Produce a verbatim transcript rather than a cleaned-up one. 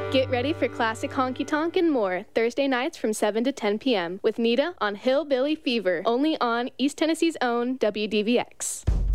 Get ready for classic honky tonk and more Thursday nights from seven to ten p m with Nita on Hillbilly Fever, only on East Tennessee's own W D V X.